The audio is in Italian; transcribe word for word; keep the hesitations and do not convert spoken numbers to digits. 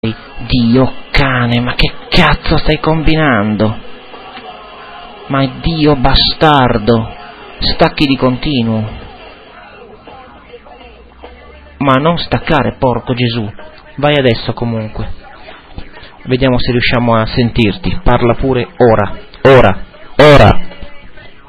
Dio cane, ma che cazzo stai combinando? Ma Dio bastardo, stacchi di continuo. Ma non staccare, porco Gesù. Vai adesso comunque. Vediamo se riusciamo a sentirti. Parla pure ora, ora, ora.